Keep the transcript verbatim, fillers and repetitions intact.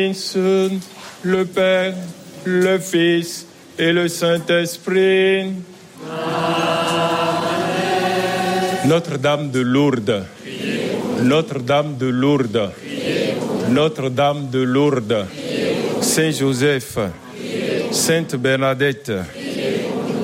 Le Père, le Fils et le Saint-Esprit. Amen. Notre-Dame de Lourdes. Notre-Dame de Lourdes. Notre-Dame de Lourdes. Saint Joseph. Sainte Bernadette.